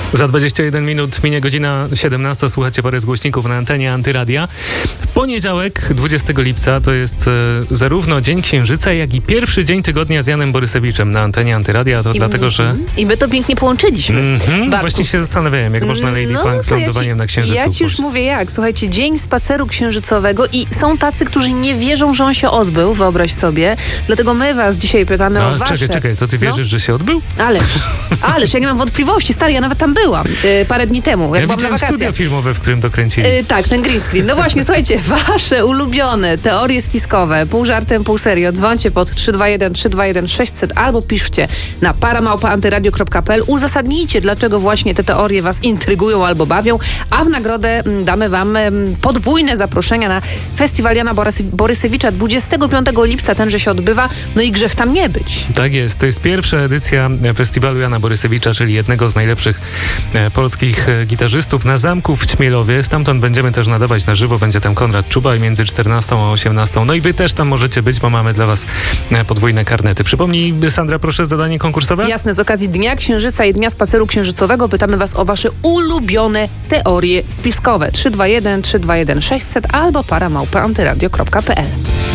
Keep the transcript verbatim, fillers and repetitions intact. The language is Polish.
Za dwadzieścia jeden minut minie godzina siedemnasta. Słuchacie parę z głośników na antenie Antyradia. W poniedziałek, dwudziestego lipca, to jest e, zarówno Dzień Księżyca, jak i pierwszy dzień tygodnia z Janem Borysewiczem na antenie Antyradia. To I, dlatego, że... I my to pięknie połączyliśmy. Mm-hmm, właśnie się zastanawiałem, jak można Lady no, Punk z lądowaniem ja ci, na Księżycu. Ja ci już mówię jak. Słuchajcie, Dzień Spaceru Księżycowego i są tacy, którzy nie wierzą, że on się odbył, wyobraź sobie. Dlatego my was dzisiaj pytamy no, o wasze... Czekaj, czekaj, to ty wierzysz, no? że się odbył? Ależ, ależ, ja nie mam wątpliwości, stary, ja nawet tam byłam y, parę dni temu, jak ja byłam widziałem na wakacjach. studio filmowe, w którym to kręcili. Y, tak, ten green screen. No właśnie, słuchajcie, wasze ulubione teorie spiskowe, pół żartem, pół serio, dzwońcie pod trzy dwa jeden trzy dwa jeden sześćset albo piszcie na paramałpa antyradio kropka p l. Uzasadnijcie, dlaczego właśnie te teorie was intrygują albo bawią, a w nagrodę m, damy wam m, podwójne zaproszenia na festiwal Jana Borys- Borysewicza dwudziestego piątego lipca, tenże się odbywa, no i grzech tam nie być. Tak jest, to jest pierwsza edycja festiwalu Jana Borysewicza, czyli jednego z najlepszych e, polskich e, gitarzystów na Zamku w Ćmielowie. Stamtąd będziemy też nadawać na żywo, będzie tam Konrad Czuba i między czternastą a osiemnastą. No i wy też tam możecie być, bo mamy dla was e, podwójne karnety. Przypomnij, Sandra, proszę, zadanie konkursowe? Jasne, z okazji Dnia Księżyca i Dnia Spaceru Księżycowego pytamy was o wasze ulubione teorie spiskowe. trzy dwa jeden trzy dwa jeden sześćset albo paramałpa antyradio kropka p l.